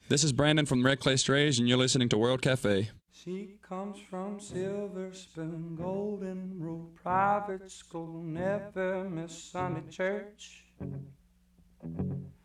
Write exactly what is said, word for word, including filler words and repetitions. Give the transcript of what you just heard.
This is Brandon from Red Clay Strays, and you're listening to World Cafe. She comes from Silver Spoon, Golden Rule Private School, never miss Sunday church.